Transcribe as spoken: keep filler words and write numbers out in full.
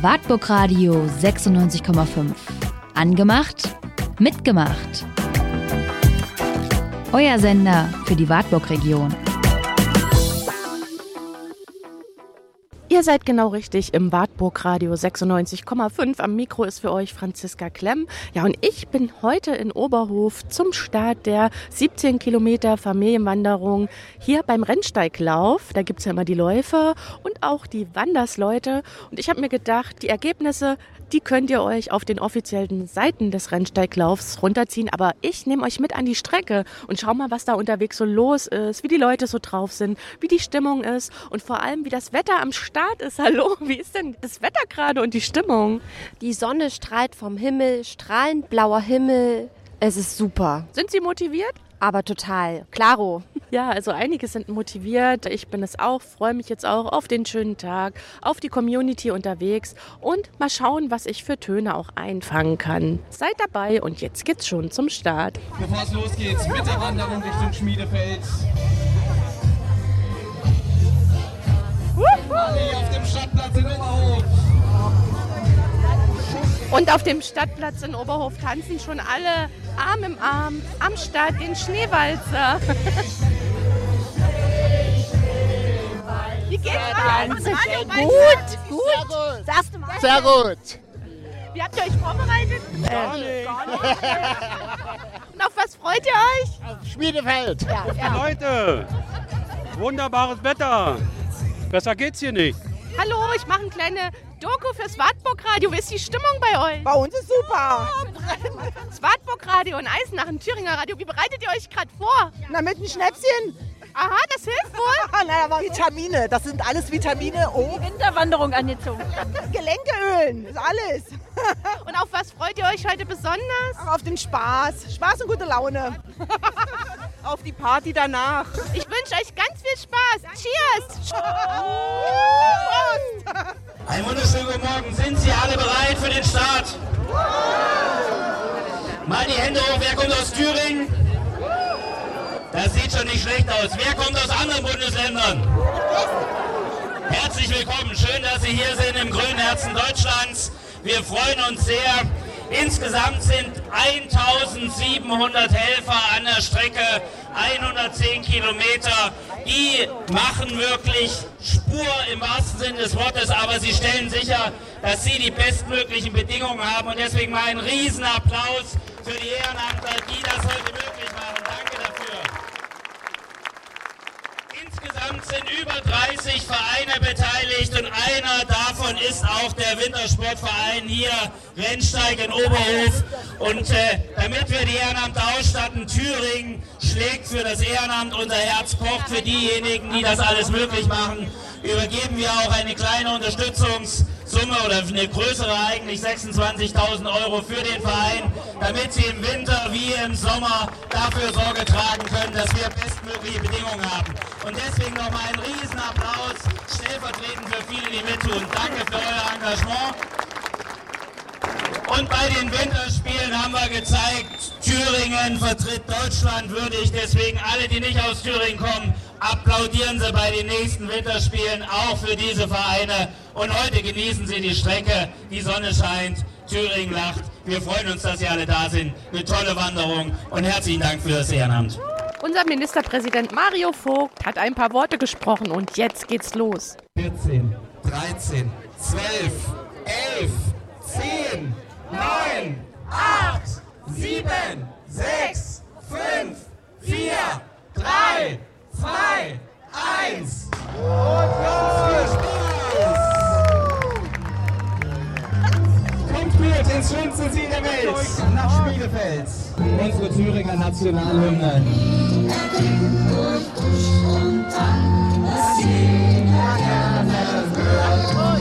Wartburg Radio sechsundneunzig Komma fünf. Angemacht, mitgemacht. Euer Sender für die Wartburg-Region. Ihr seid genau richtig im Wartburg Radio sechsundneunzig Komma fünf. Am Mikro ist für euch Franziska Klemm. Ja, und ich bin heute in Oberhof zum Start der siebzehn Kilometer Familienwanderung hier beim Rennsteiglauf. Da gibt es ja immer die Läufer und auch die Wandersleute. Und ich habe mir gedacht, die Ergebnisse, die könnt ihr euch auf den offiziellen Seiten des Rennsteiglaufs runterziehen. Aber ich nehme euch mit an die Strecke und schau mal, was da unterwegs so los ist, wie die Leute so drauf sind, wie die Stimmung ist und vor allem, wie das Wetter am Start ist. Hallo, wie ist denn das Wetter gerade und die Stimmung? Die Sonne strahlt vom Himmel, strahlend blauer Himmel. Es ist super. Sind Sie motiviert? Aber total. Klaro. Ja, also einige sind motiviert. Ich bin es auch, freue mich jetzt auch auf den schönen Tag, auf die Community unterwegs und mal schauen, was ich für Töne auch einfangen kann. Seid dabei und jetzt geht's schon zum Start. Bevor es losgeht mit der Wanderung Richtung Schmiedefeld. Alle hier auf dem Stadtplatz in Oberhof. Und auf dem Stadtplatz in Oberhof tanzen schon alle Arm im Arm am Start den Schneewalzer. Wie geht's Ganz euch? gut, gut. Sehr gut. Sagst du mal? Sehr gut. Wie habt ihr euch vorbereitet? Gar nicht. Gar nicht. Und auf was freut ihr euch? Auf Schmiedefeld. Ja, ja. Leute, wunderbares Wetter. Besser geht's hier nicht. Hallo, ich mache eine kleine Doku fürs Wartburg Radio. Wie ist die Stimmung bei euch? Bei uns ist super. Das Wartburg Radio in Eisenach, ein Thüringer Radio. Wie bereitet ihr euch gerade vor? Na, mit einem Schnäpschen. Aha, das hilft wohl. Na, aber Vitamine, das sind alles Vitamine. Oh, Winterwanderung angezogen. Gelenkeölen, ist alles. Und auf was freut ihr euch heute besonders? Auch auf den Spaß. Spaß und gute Laune. Auf die Party danach. Ich wünsche euch ganz viel Spaß. Cheers! Prost. Einen wunderschönen guten Morgen. Sind Sie alle bereit für den Start? Mal die Hände hoch. Wer kommt aus Thüringen? Das sieht schon nicht schlecht aus. Wer kommt aus anderen Bundesländern? Herzlich willkommen. Schön, dass Sie hier sind im grünen Herzen Deutschlands. Wir freuen uns sehr. Insgesamt sind eintausendsiebenhundert Helfer an der Strecke, hundertzehn Kilometer. Die machen wirklich Spur im wahrsten Sinne des Wortes, aber sie stellen sicher, dass sie die bestmöglichen Bedingungen haben. Und deswegen mal einen riesen Applaus für die Ehrenamtler, die das heute möglich machen. Danke dafür. Insgesamt sind über dreißig Vereine beteiligt und einer davon ist auch der Wintersportverein hier, Rennsteig in Oberhof. Und äh, damit wir die Ehrenamter ausstatten, Thüringen schlägt für das Ehrenamt, unser Herz pocht für diejenigen, die das alles möglich machen. Übergeben wir auch eine kleine Unterstützungssumme oder eine größere eigentlich, sechsundzwanzigtausend Euro für den Verein, damit sie im Winter wie im Sommer dafür Sorge tragen können, dass wir bestmögliche Bedingungen haben. Und deswegen nochmal einen riesen Applaus, stellvertretend für viele, die mittun. Danke für euer Engagement. Und bei den Winterspielen haben wir gezeigt, Thüringen vertritt Deutschland würdig. Deswegen alle, die nicht aus Thüringen kommen, applaudieren Sie bei den nächsten Winterspielen auch für diese Vereine. Und heute genießen Sie die Strecke. Die Sonne scheint, Thüringen lacht. Wir freuen uns, dass Sie alle da sind. Eine tolle Wanderung und herzlichen Dank für das Ehrenamt. Unser Ministerpräsident Mario Vogt hat ein paar Worte gesprochen und jetzt geht's los. vierzehn, dreizehn, zwölf, elf, zehn, neun, acht, sieben, sechs, fünf, vier, drei, zwei, eins. Und los, kommt mit ins schönste Ziel der Welt, nach Schmiedefeld. Unsere Thüringer Nationalhymne.